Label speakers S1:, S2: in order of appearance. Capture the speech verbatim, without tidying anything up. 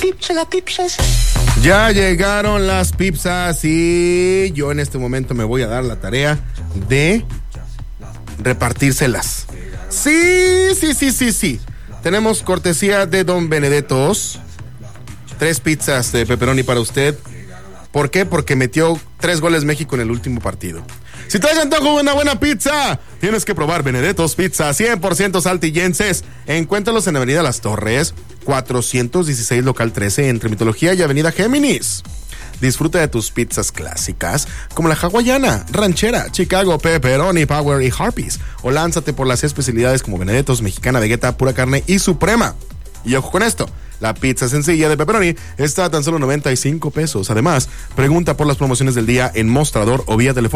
S1: Ya llegaron las pizzas y yo en este momento me voy a dar la tarea de repartírselas. Sí, sí, sí, sí, sí. Tenemos cortesía de Don Benedetto's. Tres pizzas de pepperoni para usted. ¿Por qué? Porque metió tres goles México en el último partido. Si traes antojo de una buena pizza, tienes que probar Benedetto's Pizza, cien por ciento saltillenses. Encuéntralos en Avenida Las Torres, cuatrocientos dieciséis, local trece, entre Mitología y Avenida Géminis. Disfruta de tus pizzas clásicas, como la hawaiana, ranchera, Chicago, pepperoni, power y Harpies. O lánzate por las especialidades como Benedetto's, mexicana, vegeta, pura carne y suprema. Y ojo con esto, la pizza sencilla de pepperoni está a tan solo noventa y cinco pesos. Además, pregunta por las promociones del día en mostrador o vía telefónica